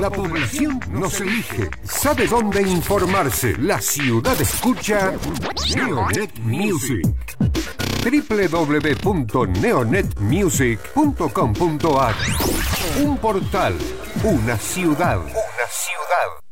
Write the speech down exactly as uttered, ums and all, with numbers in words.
La población nos elige. ¿Sabe dónde informarse? La ciudad escucha Neonet Music. doble u doble u doble u punto neonet music punto com punto a r. Un portal, una ciudad. Una ciudad.